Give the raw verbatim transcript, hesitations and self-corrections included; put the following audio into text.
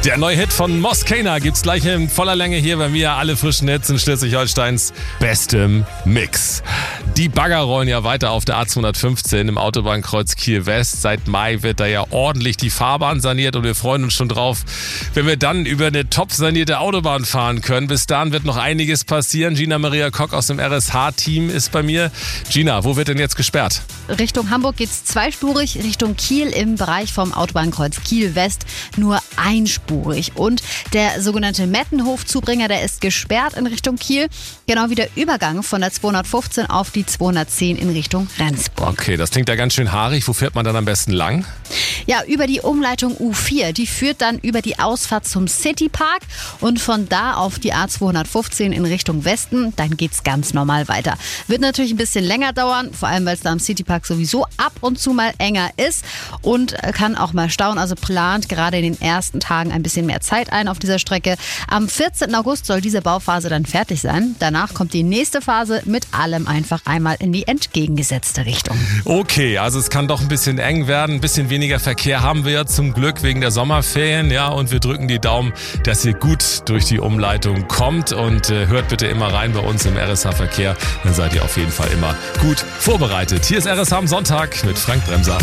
Der neue Hit von Moskana gibt's gleich in voller Länge hier bei mir. Alle frischen Hits in Schleswig-Holsteins bestem Mix. Die Bagger rollen ja weiter auf der A zweihundertfünfzehn im Autobahnkreuz Kiel-West. Seit Mai wird da ja ordentlich die Fahrbahn saniert und wir freuen uns schon drauf, wenn wir dann über eine top sanierte Autobahn fahren können. Bis dahin wird noch einiges passieren. Gina Maria Kock aus dem R S H-Team ist bei mir. Gina, wo wird denn jetzt gesperrt? Richtung Hamburg geht's zweispurig, Richtung Kiel im Bereich vom Autobahnkreuz Kiel-West nur einspurig. Und der sogenannte Mettenhof-Zubringer, der ist gesperrt in Richtung Kiel, genau wie der Übergang von der zweihundertfünfzehn auf die zweihundertzehn in Richtung Rendsburg. Okay, das klingt ja ganz schön haarig. Wo fährt man dann am besten lang? Ja, über die Umleitung U vier. Die führt dann über die Ausfahrt zum Citypark und von da auf die A zweihundertfünfzehn in Richtung Westen. Dann geht's ganz normal weiter. Wird natürlich ein bisschen länger dauern, vor allem weil es da am Citypark sowieso ab und zu mal enger ist und kann auch mal stauen. Also plant gerade in den ersten Tagen ein bisschen mehr Zeit ein auf dieser Strecke. Am vierzehnten August soll diese Bauphase dann fertig sein. Danach kommt die nächste Phase mit allem einfach einmal in die entgegengesetzte Richtung. Okay, also es kann doch ein bisschen eng werden. Ein bisschen weniger Verkehr haben wir ja zum Glück wegen der Sommerferien. Ja, und wir drücken die Daumen, dass ihr gut durch die Umleitung kommt. Und äh, hört bitte immer rein bei uns im R S H-Verkehr. Dann seid ihr auf jeden Fall immer gut vorbereitet. Hier ist R S H am Sonntag mit Frank Bremser.